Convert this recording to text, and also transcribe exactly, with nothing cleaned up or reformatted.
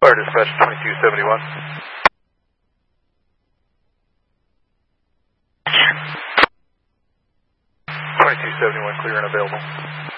Fire dispatch twenty-two seventy-one. twenty-two seventy-one, clear and available.